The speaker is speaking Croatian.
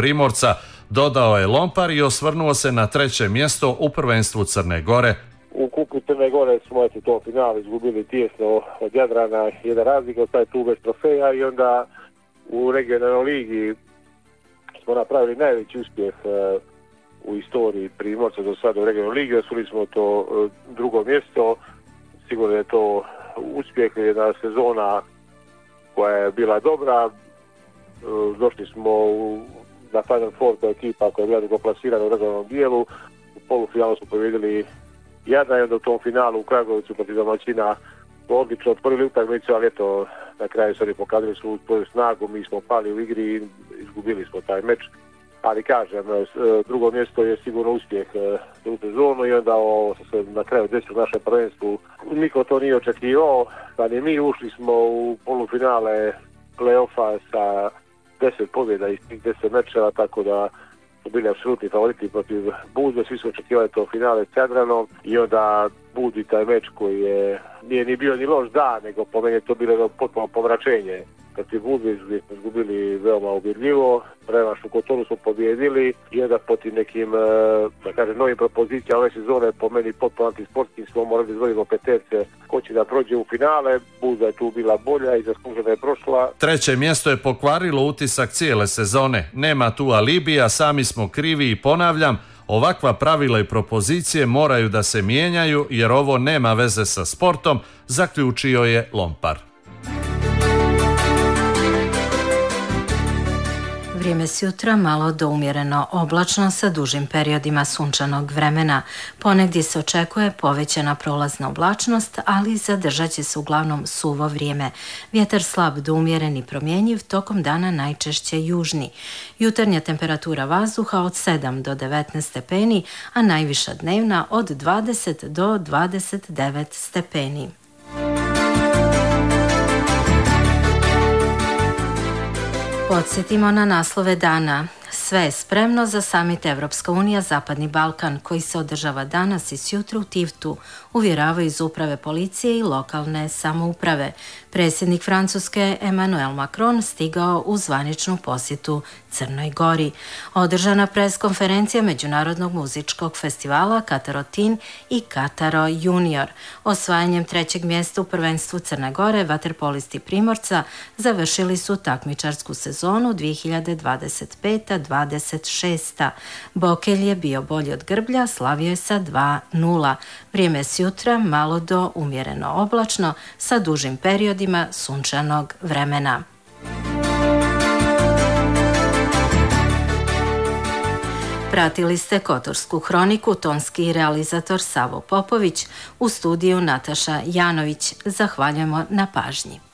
Primorca, dodao je Lompar i osvrnuo se na 3. mjesto u prvenstvu Crne Gore. U kupu Crne Gore smo to finale izgubili tijesno od Jadrana, jedan razlika, taj tu bez trofeja, i onda u regionalnoj ligi smo napravili najveći uspjeh u istoriji Primorca do sada u regionalnoj ligi. Osvojili smo to 2. mjesto. Sigurno je to uspjeh, jedna sezona koja je bila dobra. Došli smo na Final Four, to je ekipa koja je bila dugo plasirana u regionalnom dijelu. U polufinalu smo pobjedili Jadran i onda u tom finalu u Kragovicu protiv domaćina odlično otvorili utakmicu, ali eto, na kraju su oni pokazali svoju snagu, mi smo pali u igri i izgubili smo taj meč. Ali kažem, 2. mjesto je sigurno uspjeh u sezonu i onda ovo se na kraju desilo naše prvenstvu. Niko to nije očekivao, ali mi ušli smo u polufinale play-offa sa 10 pobjeda iz tih 10 mečeva, tako da su bili apsolutni favoriti protiv Budve, svi su očekivali to finale s Jadranom i onda Budvi taj meč koji nije ni bio ni loš dan, nego po meni je to bilo potpuno pomračenje. Protiv Budve smo izgubili veoma ubjedljivo, revanš u Kotonu smo pobjedili i onda protiv nekim, da kažem, novim propozicijama ove sezone, po meni potpuno antisportskim, smo morali izvoditi peterce ko će da prođe u finale. Budva je tu bila bolja i zasluženo je prošla. 3. mjesto je pokvarilo utisak cijele sezone. Nema tu alibija, sami smo krivi i ponavljam, ovakva pravila i propozicije moraju da se mijenjaju jer ovo nema veze sa sportom, zaključio je Lompar. Vrijeme s jutra malo do umjereno oblačno sa dužim periodima sunčanog vremena. Ponegdje se očekuje povećana prolazna oblačnost, ali zadržat će se uglavnom suvo vrijeme. Vjetar slab do umjeren i promjenjiv, tokom dana najčešće južni. Jutarnja temperatura vazduha od 7 do 19 stepeni, a najviša dnevna od 20 do 29 stepeni. Podsjetimo na naslove dana. Sve je spremno za samit Evropska unija Zapadni Balkan koji se održava danas i sjutra u Tivtu, uvjeravaju iz uprave policije i lokalne samouprave. Predsjednik Francuske Emmanuel Macron stigao u zvaničnu posjetu Crnoj Gori. Održana preskonferencija Međunarodnog muzičkog festivala Kataro Teen i Kataro Junior. Osvajanjem 3. mjesta u prvenstvu Crne Gore vaterpolisti Primorca završili su takmičarsku sezonu 2025-26. Bokelj je bio bolji od Grblja, slavio je sa 2:0. Vrijeme s jutra malo do umjereno oblačno sa dužim periodima sunčanog vremena. Pratili ste Kotorsku hroniku, tonski realizator Savo Popović, u studiju Nataša Janović. Zahvaljujemo na pažnji.